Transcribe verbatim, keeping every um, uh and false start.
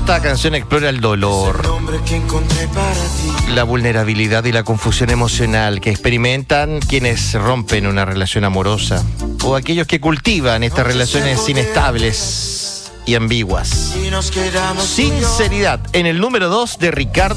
Esta canción explora el dolor, la vulnerabilidad y la confusión emocional que experimentan quienes rompen una relación amorosa o aquellos que cultivan estas relaciones inestables y ambiguas. Sinceridad en el número dos de Ricardo